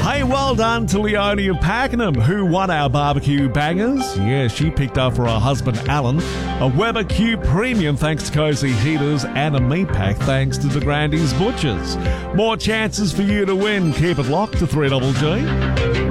Hey, well done to Leonie of Pakenham, who won our barbecue bangers. Yeah, she picked up for her husband Alan a Weber Q Premium thanks to Cozy Heaters and a meat pack thanks to the Grandy's Butchers. More chances for you to win. Keep it locked to 3GG.